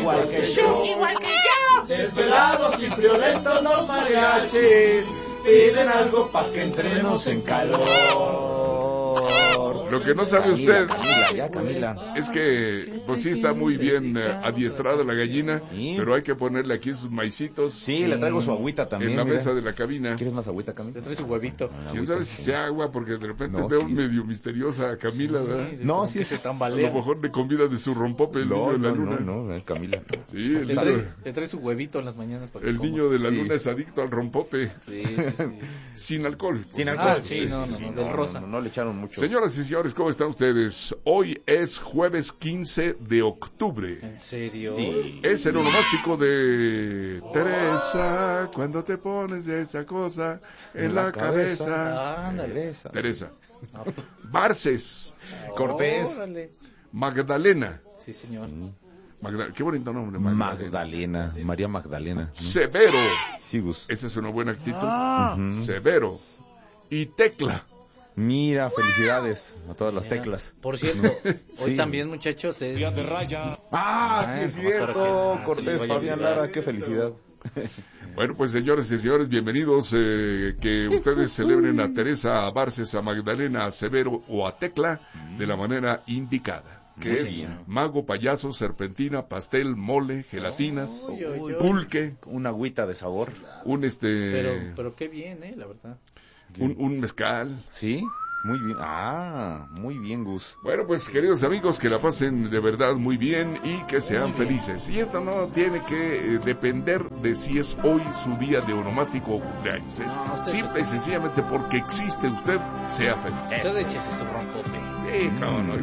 igual que yo, igual que yo. Desvelados y friolentos los mariachis piden algo pa' que entremos en calor. Lo que no sabe usted Camila. es que, pues sí está muy bien adiestrada la gallina, Sí. pero hay que ponerle aquí sus maicitos. Sí, le traigo su agüita también. En la mira. mesa de la cabina. ¿Quieres más agüita, Camila? Le trae su huevito. ¿Quién sabe si sea agua? Porque de repente No, veo sí. medio misteriosa a Camila, ¿verdad? No, sí se es... A tambalea. lo mejor le convida de su rompope el niño de la luna. No, es Camila. Sí, el Le trae su huevito en las mañanas para que el coma. niño de la Sí. luna es adicto al rompope. Sí. Sin alcohol. Sin por alcohol. supuesto. Sí, del rosa. No le echaron mucho. Señoras y señores, ¿cómo están ustedes? Hoy es jueves 15 de octubre. ¿En serio? Sí. Es el onomástico de Teresa, cuando te pones esa cosa en la cabeza. Ándale. Teresa. Barces, Cortés. Órale. Magdalena. Sí, señor. Qué bonito nombre, Magdalena. María Magdalena. Severo. Sí, Gus. Esa es una buena actitud. Ujú. Severo. Y Tecla. Mira, felicidades a todas las Mira, teclas. Por cierto, hoy Sí. también, muchachos, es... Sí, es nomás para cierto. que- Cortés, sí, vaya Fabián bien. Lara, qué felicidad. Bueno, pues señores y señores, bienvenidos. Que ustedes celebren a Teresa, a Barces, a Magdalena, a Severo o a Tecla de la manera indicada. Que Sí, es señor. mago, payaso, serpentina, pastel, mole, gelatinas, Uy, uy, uy. pulque, Una agüita de sabor. un Pero qué bien, la verdad. un mezcal. ¿Sí? Muy bien. Muy bien, Gus. Bueno, pues queridos amigos, que la pasen de verdad muy bien y que sean felices. Y esto no tiene que depender de si es hoy su día de onomástico o cumpleaños. No, usted Simple y sencillamente porque existe usted, sea feliz. Usted échese su rompope. Sí, cómo no.